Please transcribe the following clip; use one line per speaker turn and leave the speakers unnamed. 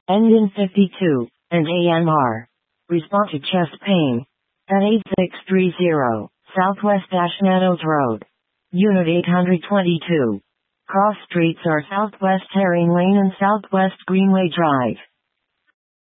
Engine 52, and AMR. Respond to chest pain. At 8630, Southwest Meadows Road. Unit 822. Cross streets are Southwest Herring Lane and Southwest Greenway Drive.